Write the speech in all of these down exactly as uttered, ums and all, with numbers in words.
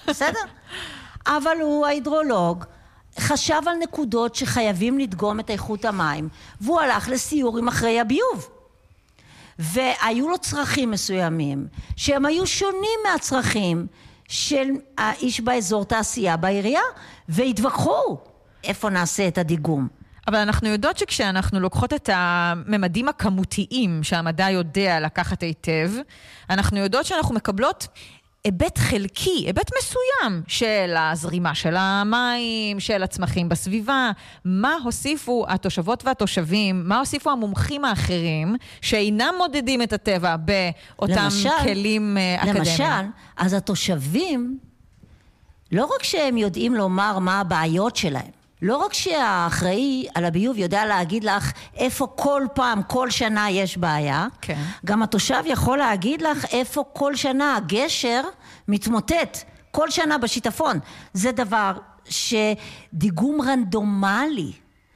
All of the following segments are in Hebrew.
בסדר? אבל הוא, ההידרולוג, חשב על נקודות שחייבים לדגום את איכות המים, והוא הלך לסיור עם אחרי הביוב. והיו לו צרכים מסוימים, שהם היו שונים מהצרכים של האיש באזור תעשייה בעירייה, והתווכחו איפה נעשה את הדיגום. אבל אנחנו יודעות שכשאנחנו לוקחות את הממדים הכמותיים שהמדע יודע לקחת היטב, אנחנו יודעות שאנחנו מקבלות היבט חלקי, היבט מסוים של הזרימה של המים, של הצמחים בסביבה. מה הוסיפו התושבות והתושבים, מה הוסיפו המומחים האחרים שאינם מודדים את הטבע באותם למשל, כלים אקדמיים? למשל, אז התושבים, לא רק שהם יודעים לומר מה הבעיות שלהם, לא רק שהאחראי על הביוב יודע להגיד לך איפה כל פעם, כל שנה יש בעיה, כן. גם התושב יכול להגיד לך איפה כל שנה הגשר מתמוטט, כל שנה בשיטפון. זה דבר שדיגום רנדומלי,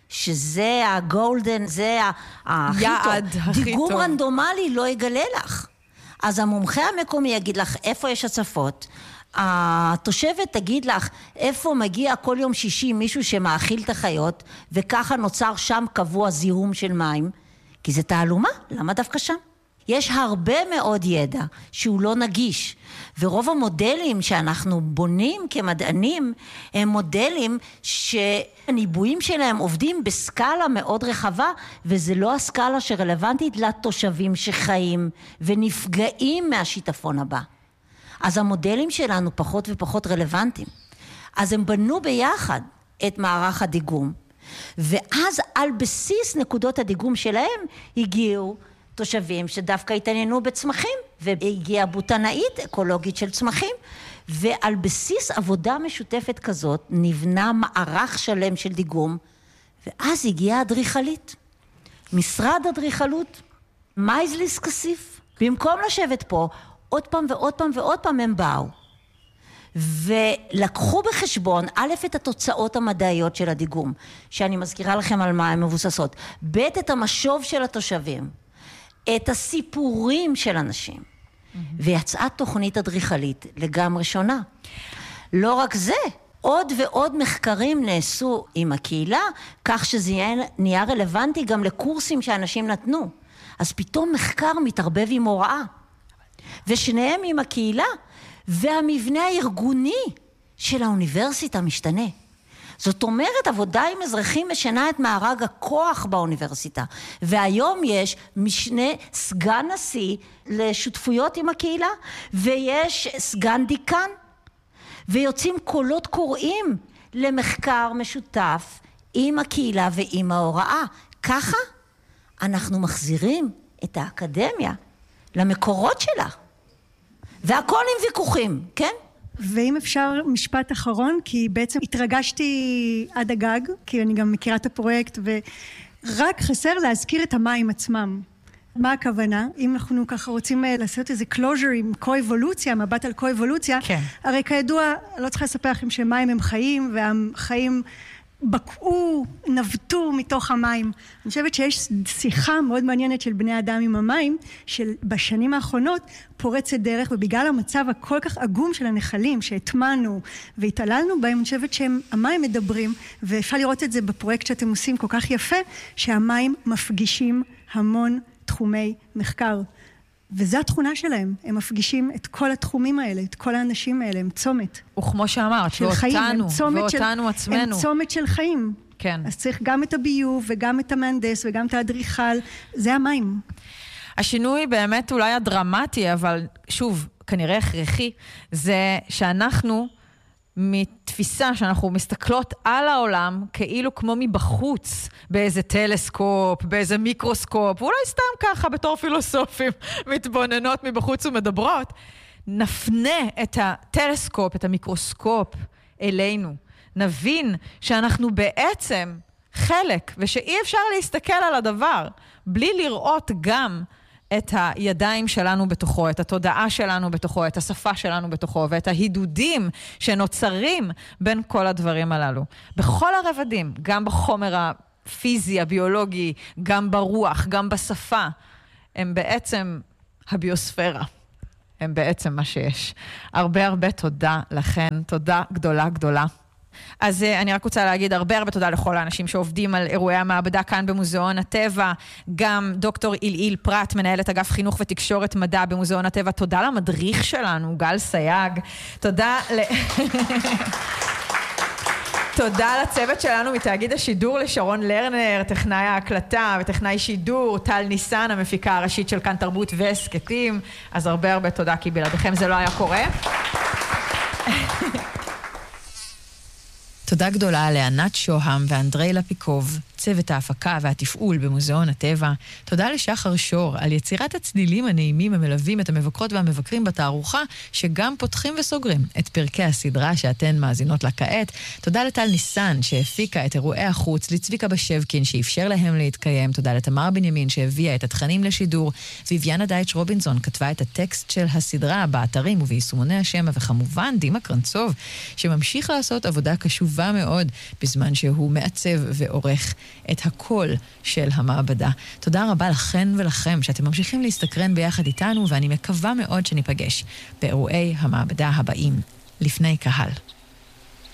שזה הגולדן, זה הכי טוב. דיגום רנדומלי לא יגלה לך. אז המומחה המקומי יגיד לך איפה יש הצפות, התושבת תגיד לך איפה מגיע כל יום שישי מישהו שמאכיל את החיות, וככה נוצר שם קבוע זיהום של מים, כי זה תעלומה, למה דווקא שם? יש הרבה מאוד ידע שהוא לא נגיש, ורוב המודלים שאנחנו בונים כמדענים, הם מודלים שהניבויים שלהם עובדים בסקאלה מאוד רחבה, וזה לא הסקאלה שרלוונטית לתושבים שחיים ונפגעים מהשיטפון הבא. אז המודלים שלנו פחות ופחות רלוונטיים. אז הם בנו ביחד את מערך הדיגום, ואז על בסיס נקודות הדיגום שלהם הגיעו תושבים שדווקא התעניינו בצמחים, והגיעה בוטנאית אקולוגית של צמחים, ועל בסיס עבודה משותפת כזאת נבנה מערך שלם של דיגום, ואז הגיעה אדריכלית. משרד אדריכלות, מייזליס כסיף, במקום לשבת פה, עוד פעם ועוד פעם ועוד פעם הם באו. ולקחו בחשבון, א', את התוצאות המדעיות של הדיגום, שאני מזכירה לכם על מה הן מבוססות, ב', את המשוב של התושבים, את הסיפורים של אנשים, mm-hmm. ויצאה תוכנית אדריכלית לגמרי שונה. לא רק זה, עוד ועוד מחקרים נעשו עם הקהילה, כך שזה נהיה רלוונטי גם לקורסים שאנשים נתנו. אז פתאום מחקר מתערבב עם הוראה. ושניהם עם הקהילה, והמבנה הארגוני של האוניברסיטה משתנה. זאת אומרת, עבודה עם אזרחים משנה את מארג הכוח באוניברסיטה, והיום יש משנה סגן נשיא לשותפויות עם הקהילה, ויש סגן דיקן, ויוצאים קולות קוראים למחקר משותף עם הקהילה ועם ההוראה. ככה אנחנו מחזירים את האקדמיה למקורות שלה. והכל עם ויכוחים, כן? ואם אפשר משפט אחרון, כי בעצם התרגשתי עד הגג, כי אני גם מכירה את הפרויקט, ורק חסר להזכיר את המים עצמם. מה הכוונה? אם אנחנו ככה רוצים לעשות איזה closure עם קו-אבולוציה, מבט על קו-אבולוציה, כן. הרי כידוע, לא צריך לספר לכם שמים הם חיים, והחיים בקעו, נבטו מתוך המים. אני חושבת שיש שיחה מאוד מעניינת של בני אדם עם המים, שבשנים האחרונות פורצת דרך, ובגלל המצב הכל כך עגום של הנחלים, שהטמנו והתעללנו בהם, אני חושבת שהמים מדברים, ואפשר לראות את זה בפרויקט שאתם עושים כל כך יפה, שהמים מפגישים המון תחומי מחקר. וזו התכונה שלהם, הם מפגישים את כל התחומים האלה, את כל האנשים האלה, הם צומת. וכמו שאמרת, ואותנו, ואותנו עצמנו. הם צומת של חיים. כן. אז צריך גם את הביוב, וגם את המהנדס, וגם את האדריכל, זה המים. השינוי באמת אולי הדרמטי, אבל שוב, כנראה הכרחי, זה שאנחנו מתפיסה שאנחנו מסתכלות על העולם כאילו כמו מבחוץ, באיזה טלסקופ, באיזה מיקרוסקופ, ואולי סתם ככה בתור פילוסופים מתבוננות מבחוץ ומדברות, נפנה את הטלסקופ, את המיקרוסקופ אלינו, נבין שאנחנו בעצם חלק, ושאי אפשר להסתכל על הדבר בלי לראות גם את הידיים שלנו בתוכו, את התודעה שלנו בתוכו, את השפה שלנו בתוכו, ואת ההידודים שנוצרים בין כל הדברים הללו. בכל הרבדים, גם בחומר הפיזי, הביולוגי, גם ברוח, גם בשפה, הם בעצם הביוספירה. הם בעצם מה שיש. הרבה הרבה תודה לכן, תודה גדולה גדולה. אז אני רק רוצה להגיד הרבה הרבה תודה לכל האנשים שעובדים על אירועי המעבדה כאן במוזיאון הטבע, גם דוקטור איליל פרט, מנהלת אגף חינוך ותקשורת מדע במוזיאון הטבע, תודה למדריך שלנו, גל סייג, תודה ל... תודה לצוות שלנו מתאגיד השידור, לשרון לרנר, טכנאי ההקלטה וטכנאי שידור, טל ניסן, המפיקה הראשית של כאן תרבות והסקטים, אז הרבה הרבה תודה, כי בלעדיכם זה לא היה קורה. תודה גדולה לענת שוהם ואנדרי לפיקוב, צוות ההפקה והתפעול במוזיאון הטבע. תודה לשחר שור על יצירת הצלילים הנעימים המלווים את המבקרות והמבקרים בתערוכה, שגם פותחים וסוגרים את פרקי הסדרה שאתן מאזינות לה כעת. תודה לטל ניסן שהפיקה את אירועי החוץ, לצביקה בשבקין שאפשר להם להתקיים. תודה לתמר בנימין שהביאה את התכנים לשידור. ויביאנה דייטש רובינסון כתבה את הטקסט של הסדרה באתרים וביישומוני השמע, וכמובן דימה קרנצוב שממשיך לעשות עבודה קשובה מאוד בזמן שהוא מעצב ועורך את הקול של המעבדה. תודה רבה לכן ולכם שאתם ממשיכים להסתקרן ביחד איתנו, ואני מקווה מאוד שניפגש באירועי המעבדה הבאים לפני קהל.